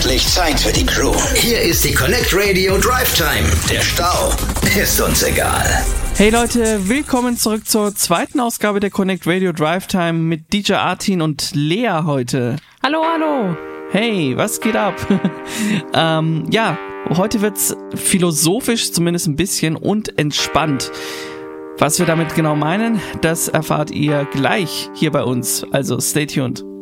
Endlich Zeit für die Crew. Hier ist die Connect Radio Drive Time. Der Stau ist uns egal. Hey Leute, willkommen zurück zur zweiten Ausgabe der Connect Radio Drive Time mit DJ Artin und Lea heute. Hallo, hallo. Hey, was geht ab? Heute wird's philosophisch, zumindest ein bisschen, und entspannt. Was wir damit genau meinen, das erfahrt ihr gleich hier bei uns, also stay tuned.